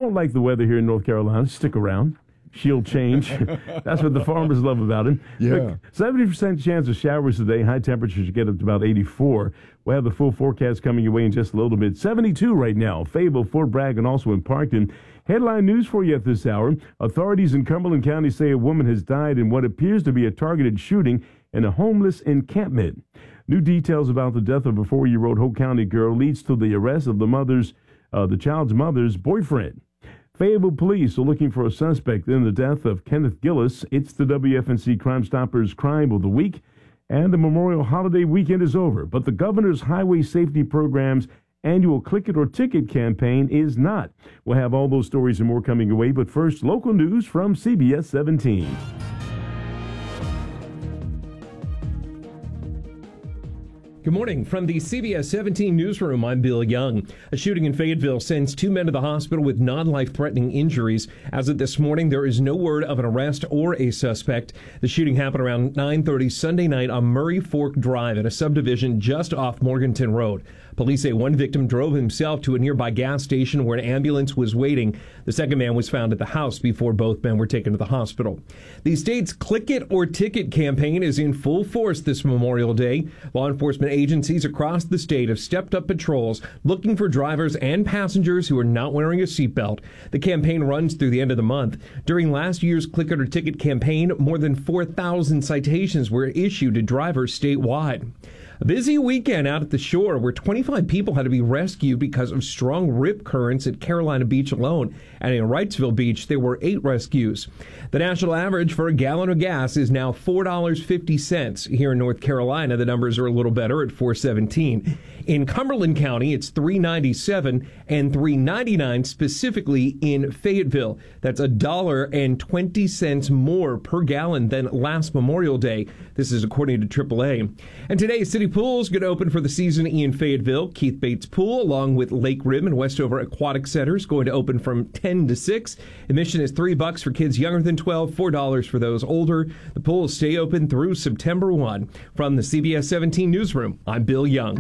don't like the weather here in North Carolina, stick around. She'll change. That's what the farmers love about him. Yeah. 70% chance of showers today. High temperatures get up to about 84. We'll have the full forecast coming your way in just a little bit. 72 right now. Fayetteville, Fort Bragg, and also in Parkton. Headline news for you at this hour. Authorities in Cumberland County say a woman has died in what appears to be a targeted shooting in a homeless encampment. New details about the death of a 4-year-old Hope County girl leads to the arrest of the child's mother's boyfriend. Fayetteville police are looking for a suspect in the death of Kenneth Gillis. It's the WFNC Crime Stoppers Crime of the Week, and the Memorial Holiday weekend is over. But the governor's highway safety program's annual Click It or Ticket campaign is not. We'll have all those stories and more coming your way, but first, local news from CBS 17. Good morning. From the CBS 17 newsroom, I'm Bill Young. A shooting in Fayetteville sends 2 men to the hospital with non-life-threatening injuries. As of this morning, there is no word of an arrest or a suspect. The shooting happened around 9:30 Sunday night on Murray Fork Drive at a subdivision just off Morganton Road. Police say one victim drove himself to a nearby gas station where an ambulance was waiting. The second man was found at the house before both men were taken to the hospital. The state's Click It or Ticket campaign is in full force this Memorial Day. Law enforcement agencies across the state have stepped up patrols looking for drivers and passengers who are not wearing a seatbelt. The campaign runs through the end of the month. During last year's Click It or Ticket campaign, more than 4,000 citations were issued to drivers statewide. A busy weekend out at the shore where 25 people had to be rescued because of strong rip currents at Carolina Beach alone. And in Wrightsville Beach, there were 8 rescues. The national average for a gallon of gas is now $4.50. Here in North Carolina, the numbers are a little better at $4.17. In Cumberland County, it's $3.97 and $3.99 specifically in Fayetteville. That's $1.20 more per gallon than last Memorial Day. This is according to AAA. And today, City Pool is going to open for the season in Fayetteville. Keith Bates Pool, along with Lake Rim and Westover Aquatic Center, is going to open from 10 to 6. Admission is $3 for kids younger than 12, $4 for those older. The pool will stay open through September 1. From the CBS 17 newsroom, I'm Bill Young.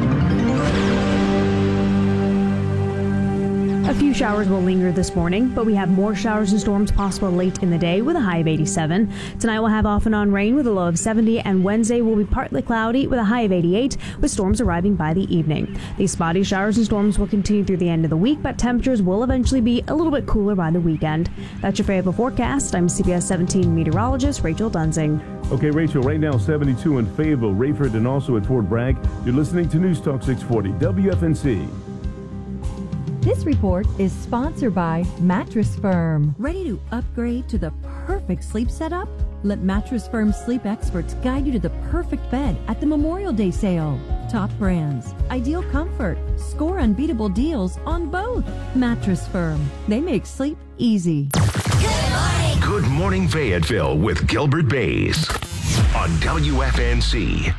A few showers will linger this morning, but we have more showers and storms possible late in the day with a high of 87. Tonight we'll have off and on rain with a low of 70, and Wednesday will be partly cloudy with a high of 88, with storms arriving by the evening. These spotty showers and storms will continue through the end of the week, but temperatures will eventually be a little bit cooler by the weekend. That's your Fayetteville forecast. I'm CBS 17 meteorologist Rachel Dunsing. Okay, Rachel, right now 72 in Fayetteville, Rayford, and also at Fort Bragg. You're listening to News Talk 640 WFNC. This report is sponsored by Mattress Firm. Ready to upgrade to the perfect sleep setup? Let Mattress Firm sleep experts guide you to the perfect bed at the Memorial Day sale. Top brands, ideal comfort, score unbeatable deals on both. Mattress Firm. They make sleep easy. Good morning, Fayetteville with Gilbert Bays on WFNC.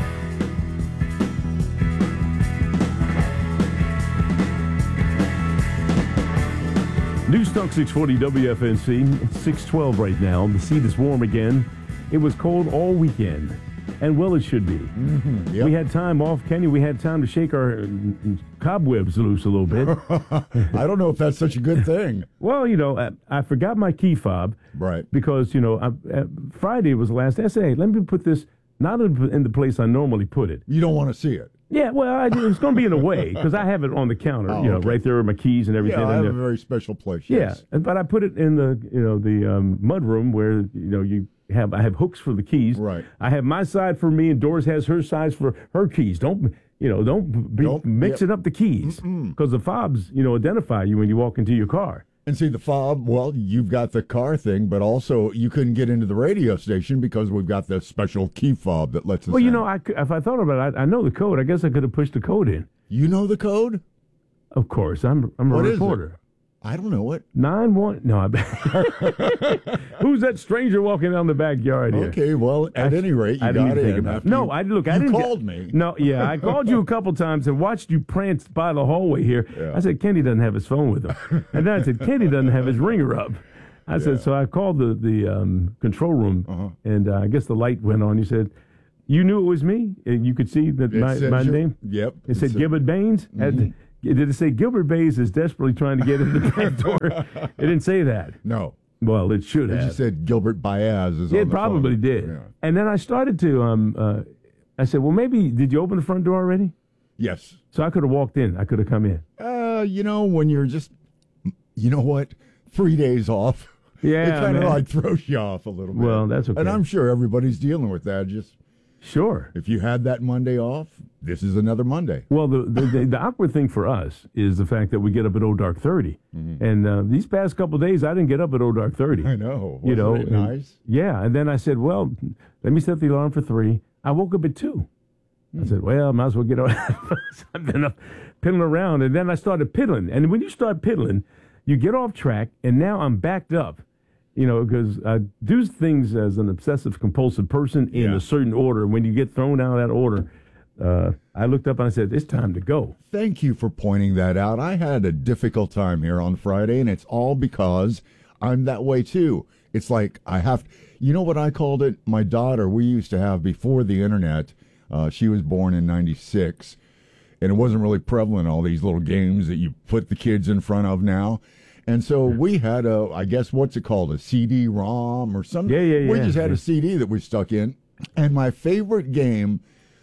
News Talk 640 WFNC. It's 612 right now. The seat is warm again. It was cold all weekend. And well, it should be. Mm-hmm. Yep. We had time off, Kenny. We had time to shake our cobwebs loose a little bit. I don't know if that's such a good thing. Well, you know, I forgot my key fob. Right. Because, you know, Friday was the last day. I said, hey, let me put this not in the place I normally put it. You don't want to see it. Yeah, well, it's going to be in a way because I have it on the counter, okay. Right there with my keys and everything. Yeah, I have a very special place. Yes. Yeah, but I put it in the mud room where I have hooks for the keys. Right. I have my side for me, and Doris has her size for her keys. Don't mixing up the keys because the fobs identify you when you walk into your car. And see, the fob, well, you've got the car thing, but also you couldn't get into the radio station because we've got the special key fob that lets us in. If I thought about it, I know the code. I guess I could have pushed the code in. You know the code? Of course. I'm a reporter. I don't know it. 9-1. No, who's that stranger walking down the backyard here? Okay, well, at any rate, you got in. I didn't. Called me. No, yeah, I called you a couple times and watched you prance by the hallway here. Yeah. I said, Kenny doesn't have his phone with him. And then I said, Kenny doesn't have his ringer up. I said, so I called the control room, and I guess the light went on. You said, you knew it was me? And you could see that my name? Yep. It said Gilbert Baines. Did it say Gilbert Bays is desperately trying to get in the back door? It didn't say that. No. Well, it should have. It just said Gilbert Baez is on the It probably phone. did. Yeah. And then I started to, I said, well, maybe, did you open the front door already? Yes. So I could have walked in. I could have come in. When you're just, you know what, 3 days off. Yeah, it kind of man. like throws you off a little bit. Well, that's okay. And I'm sure everybody's dealing with that. Just Sure. if you had that Monday off, this is another Monday. Well, the awkward thing for us is the fact that we get up at dark 30. And these past couple of days, I didn't get up at dark 30. I know. You know, Wasn't it nice? Yeah. And then I said, well, let me set the alarm for 3. I woke up at 2. I said, well, might as well get up. I've been up piddling around. And then I started piddling. And when you start piddling, you get off track. And now I'm backed up. You know, because I do things as an obsessive compulsive person in a certain order. When you get thrown out of that order, I looked up and I said, it's time to go. Thank you for pointing that out. I had a difficult time here on Friday, and it's all because I'm that way too. It's like I have, you know what I called it? My daughter, we used to have before the internet, she was born in 96, and it wasn't really prevalent, all these little games that you put the kids in front of now. And so we had I guess, what's it called? A CD-ROM or something? Yeah. We just had a CD that we stuck in. And my favorite game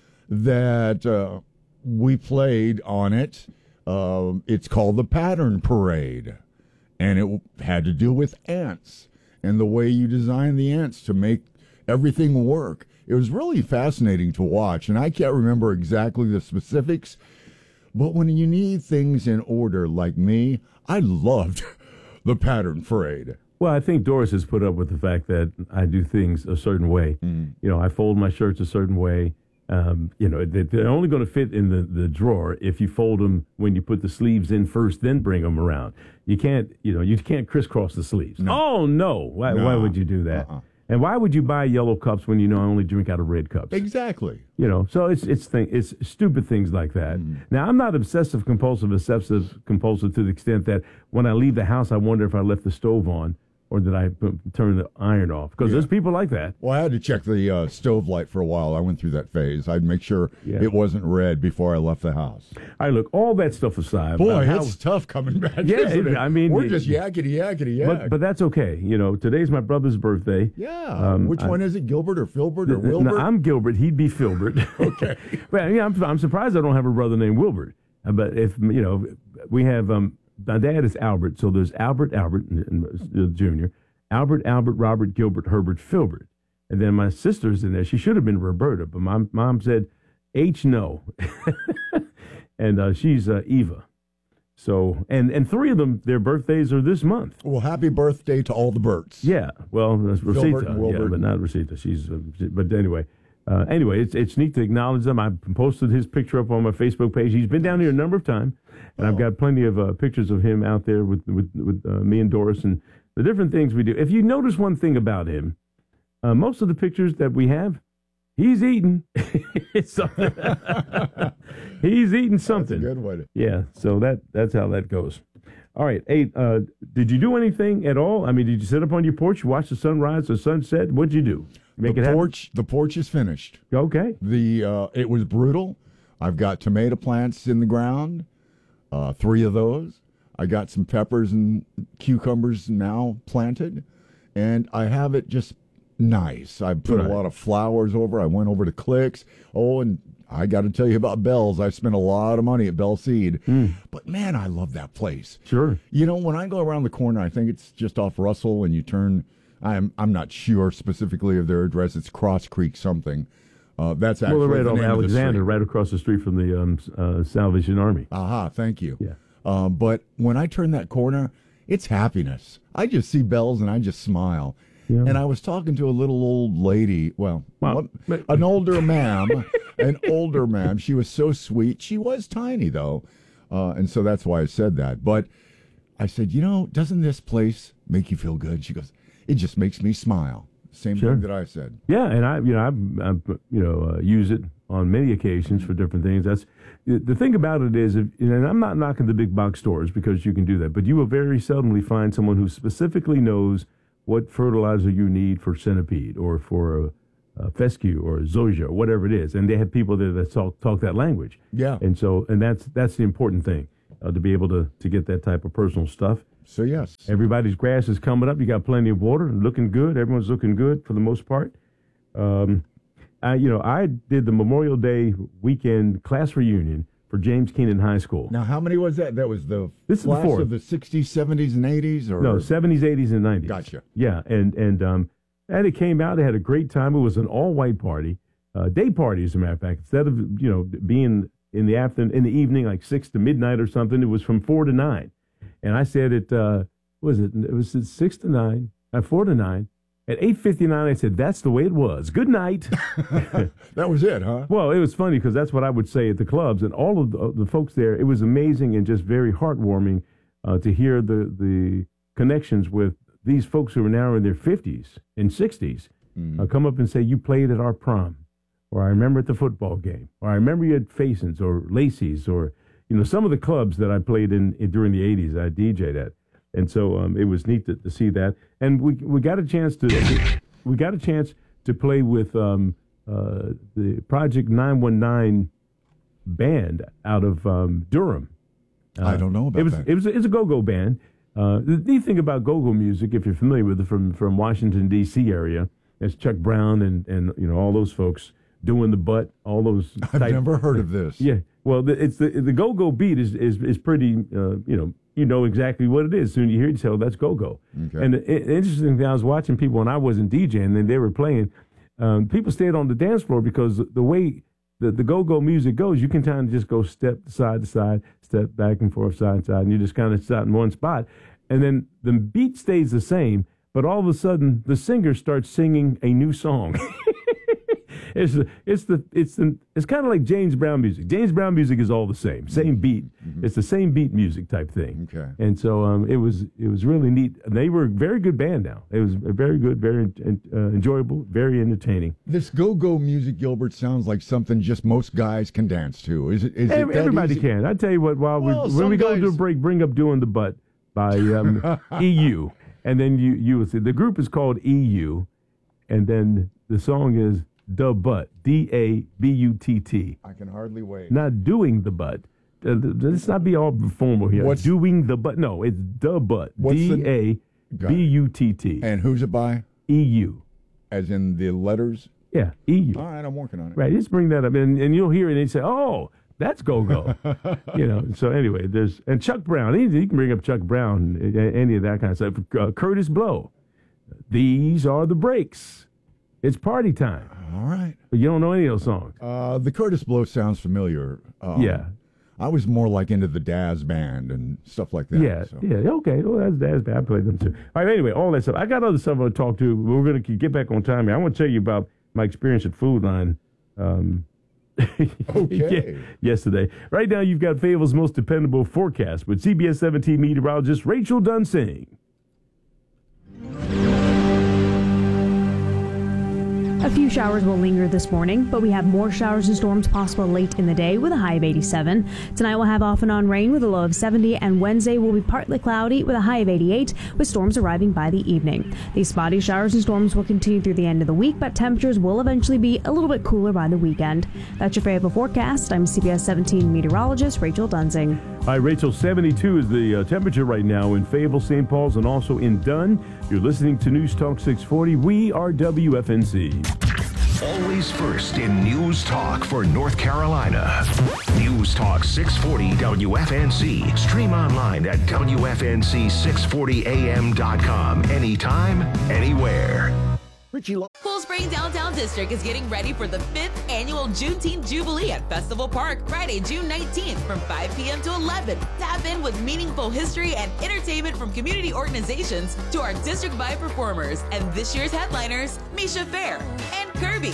that we played on it, it's called the Pattern Parade. And it had to do with ants and the way you design the ants to make everything work. It was really fascinating to watch. And I can't remember exactly the specifics, but when you need things in order like me, I loved the Pattern Parade. Well, I think Doris has put up with the fact that I do things a certain way. You know, I fold my shirts a certain way. You know, they're only going to fit in the drawer if you fold them when you put the sleeves in first, then bring them around. You can't crisscross the sleeves. No. Oh, no. Why would you do that? And why would you buy yellow cups when you know I only drink out of red cups? Exactly. You know, so it's stupid things like that. Now, I'm not obsessive compulsive to the extent that when I leave the house, I wonder if I left the stove on or did I turn the iron off? Because there's people like that. Well, I had to check the stove light for a while. I went through that phase. I'd make sure it wasn't red before I left the house. All right, look, all that stuff aside. Boy, it's tough coming back, isn't it? I mean, we're just yakety. But that's okay. You know, today's my brother's birthday. Yeah. Which one is it, Gilbert or Filbert or Wilbert? No, I'm Gilbert. He'd be Filbert. Okay. Well, yeah, I'm surprised I don't have a brother named Wilbert. But if, you know, we have, my dad is Albert, so there's Albert Jr., Albert, Robert, Gilbert, Herbert, Filbert. And then my sister's in there. She should have been Roberta, but my mom said, H no. And she's Eva. So, and 3 of them, their birthdays are this month. Well, happy birthday to all the Berts. Yeah, well, that's Rosita, and Wilbert. yeah, but not Rosita. She's, but anyway, it's neat to acknowledge them. I posted his picture up on my Facebook page. He's been down here a number of times, and I've got plenty of pictures of him out there with me and Doris and the different things we do. If you notice one thing about him, most of the pictures that we have, he's eating something. He's eating something. That's a good one. Yeah, so that's how that goes. All right. Hey, did you do anything at all? I mean, did you sit up on your porch, watch the sunrise or sunset? What'd you do? The porch is finished. Okay. It was brutal. I've got tomato plants in the ground, 3 of those. I got some peppers and cucumbers now planted, and I have it just nice. I put a lot of flowers over. I went over to Clicks. Oh, and I got to tell you about Bell's. I spent a lot of money at Bell Seed. But, man, I love that place. Sure. You know, when I go around the corner, I think it's just off Russell, and you turn, I'm not sure specifically of their address. It's Cross Creek something. That's actually right the on name of the Alexander, street. right across the street from the Salvation Army. Aha, thank you. Yeah. But when I turn that corner, it's happiness. I just see Bell's and I just smile. Yeah. And I was talking to a little old lady, an older ma'am, She was so sweet. She was tiny, though. And so that's why I said that. But I said, doesn't this place make you feel good? She goes, it just makes me smile. Same thing that I said. Yeah, and I use it on many occasions for different things. That's the thing about it is, and I'm not knocking the big box stores because you can do that, but you will very seldomly find someone who specifically knows what fertilizer you need for centipede or for fescue or zoysia or whatever it is, and they have people there that talk that language. Yeah, and that's the important thing. to be able to get that type of personal stuff. So, yes. Everybody's grass is coming up. You got plenty of water, looking good. Everyone's looking good for the most part. I did the Memorial Day weekend class reunion for James Keenan High School. Now, how many was that? That was the This class is the fourth. of the 60s, 70s, and 80s? Or? No, 70s, 80s, and 90s. Gotcha. Yeah, and it came out. They had a great time. It was an all-white party, day party, as a matter of fact. Instead of being in the evening, like 6 to midnight or something, it was from 4 to 9. And I said it was 6 to 9, 4 to 9. At 8:59, I said, that's the way it was. Good night. That was it, huh? Well, it was funny because that's what I would say at the clubs. And all of the folks there, it was amazing and just very heartwarming to hear the connections with these folks who are now in their 50s and 60s come up and say, you played at our prom, or I remember at the football game, or I remember you at Fason's or Lacey's, or some of the clubs that I played in during the 80s. I DJ'd at. And so it was neat to see that, and we got a chance to play with the Project 919 band out of Durham. I don't know about that. It's a go-go band. The neat thing about go-go music, if you're familiar with it from Washington D.C. area, is Chuck Brown and all those folks doing the butt, all those. I've never heard of this. Yeah, well, the go-go beat is pretty you know exactly what it is. Soon you hear it, you say, oh, that's go-go. Okay. And the interesting thing, I was watching people when I wasn't DJing, and they were playing. People stayed on the dance floor because the way the go-go music goes, you can kind of just go step side to side, step back and forth, side to side, and you just kind of sit in one spot. And then the beat stays the same, but all of a sudden the singer starts singing a new song. It's kind of like James Brown music. James Brown music is all the same beat. Mm-hmm. It's the same beat music type thing. Okay. And so it was really neat. They were a very good band. Now it was very good, very enjoyable, very entertaining. This go-go music, Gilbert, sounds like something just most guys can dance to. Is it? Everybody easy? Can. I tell you what. When we go to a break, bring up "Doing the Butt" by EU, and then you will see the group is called EU, and then the song is "Da Butt," DABUTT. I can hardly wait. Not doing the butt. Let's not be all formal here. What's doing the butt? No, it's "Da Butt." DABUTT. And who's it by? EU. As in the letters? Yeah, EU. All right, I'm working on it. Right, just bring that up, and you'll hear it, and they say, "Oh, that's go-go." So anyway, and Chuck Brown. You can bring up Chuck Brown, any of that kind of stuff. Curtis Blow. These are the breaks. It's party time. All right. But you don't know any of those songs. The Curtis Blow sounds familiar. Yeah. I was more like into the Daz Band and stuff like that. Yeah, so. yeah, okay. Well, that's bad. I played them too. All right, anyway, all that stuff. I got other stuff I want to talk to. We're going to get back on time here. I want to tell you about my experience at Food Line Okay. yesterday. Right now, you've got Fayetteville's most dependable forecast with CBS 17 meteorologist Rachel Dunsing. A few showers will linger this morning, but we have more showers and storms possible late in the day with a high of 87. Tonight we'll have off and on rain with a low of 70, and Wednesday will be partly cloudy with a high of 88, with storms arriving by the evening. These spotty showers and storms will continue through the end of the week, but temperatures will eventually be a little bit cooler by the weekend. That's your Fayetteville forecast. I'm CBS 17 meteorologist Rachel Dunsing. Hi, Rachel. 72 is the temperature right now in Fayetteville, St. Paul's, and also in Dunn. You're listening to News Talk 640. We are WFNC. Always first in News Talk for North Carolina. News Talk 640 WFNC. Stream online at WFNC640am.com. Anytime, anywhere. Cool Spring Downtown District is getting ready for the 5th annual Juneteenth Jubilee at Festival Park, Friday, June 19th from 5 p.m. to 11. Tap in with meaningful history and entertainment from community organizations to our district-wide performers and this year's headliners, Misha Fair and Kirby.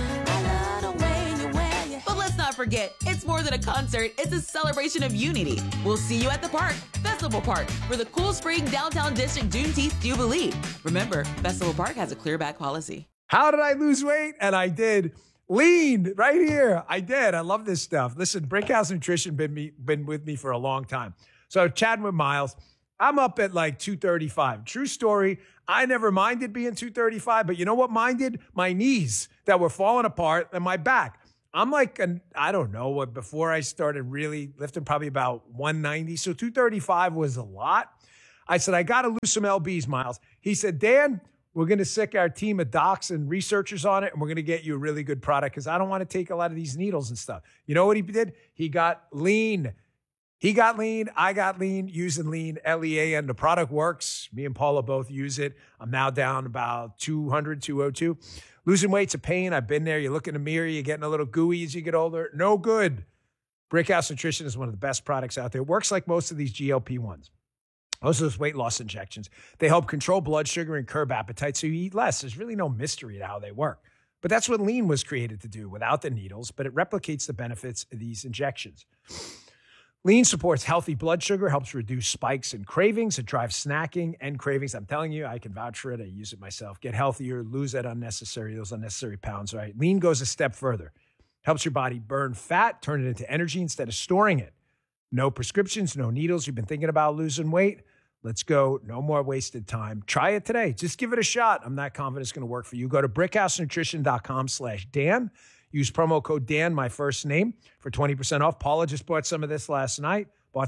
But let's not forget, it's more than a concert, it's a celebration of unity. We'll see you at the park, Festival Park, for the Cool Spring Downtown District Juneteenth Jubilee. Remember, Festival Park has a clear back policy. How did I lose weight? And I did. Lean right here. I did. I love this stuff. Listen, Brickhouse Nutrition been with me for a long time. So chatting with Miles, I'm up at like 235. True story. I never minded being 235, but you know what minded? My knees that were falling apart and my back. I'm like, I don't know, before I started really lifting, probably about 190. So 235 was a lot. I said, I got to lose some lbs, Miles. He said, Dan, we're going to sick our team of docs and researchers on it, and we're going to get you a really good product because I don't want to take a lot of these needles and stuff. You know what he did? He got lean. I got lean, using lean, L-E-A-N. The product works. Me and Paula both use it. I'm now down about 200, 202. Losing weight's a pain. I've been there. You look in the mirror, you're getting a little gooey as you get older. No good. Brickhouse Nutrition is one of the best products out there. It works like most of these GLP-1s. Most of those weight loss injections. They help control blood sugar and curb appetite so you eat less. There's really no mystery to how they work. But that's what lean was created to do without the needles, but it replicates the benefits of these injections. Lean supports healthy blood sugar, helps reduce spikes and cravings. It drives snacking and cravings. I'm telling you, I can vouch for it. I use it myself. Get healthier, lose those unnecessary pounds, right? Lean goes a step further. Helps your body burn fat, turn it into energy instead of storing it. No prescriptions, no needles. You've been thinking about losing weight? Let's go. No more wasted time. Try it today. Just give it a shot. I'm not confident it's going to work for you. Go to brickhousenutrition.com/Dan. Use promo code Dan, my first name, for 20% off. Paula just bought some of this last night.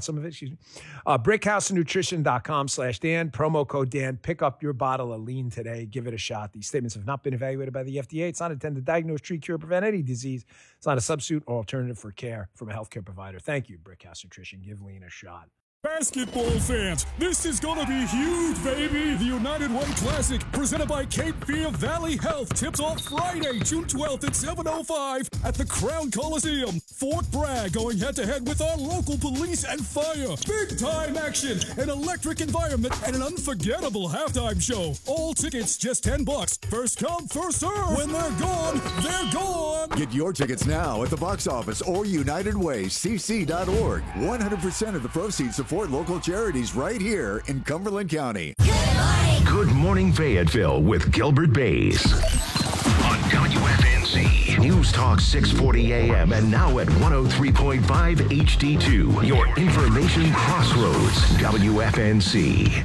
Brickhousenutrition.com/Dan. Promo code Dan. Pick up your bottle of lean today. Give it a shot. These statements have not been evaluated by the FDA. It's not intended to diagnose, treat, cure, prevent any disease. It's not a substitute or alternative for care from a healthcare provider. Thank you, Brickhouse Nutrition. Give lean a shot. Basketball fans, this is gonna be huge, baby! The United Way Classic, presented by Cape Fear Valley Health, tips off Friday, June 12th at 7:05 at the Crown Coliseum. Fort Bragg going head-to-head with our local police and fire. Big-time action, an electric environment, and an unforgettable halftime show. All tickets just $10. First come, first serve. When they're gone, they're gone. Get your tickets now at the box office or UnitedWayCC.org. 100% of the proceeds support local charities right here in Cumberland County. Good morning, Fayetteville with Gilbert Bays on WFNZ News Talk 640 AM and now at 103.5 HD2. Your information crossroads, WFNZ.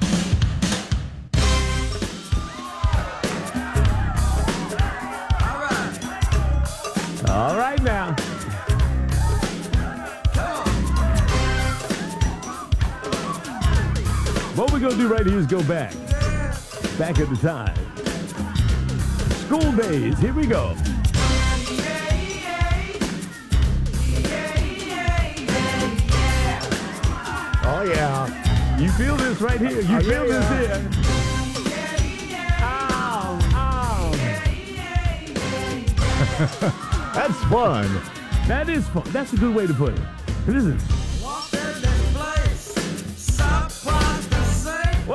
All right now. What we're going to do right here is go back at the time. School days, here we go. Oh, yeah. You feel this right here. You feel this here. Ow, ow. That's fun. That is fun. That's a good way to put it. This is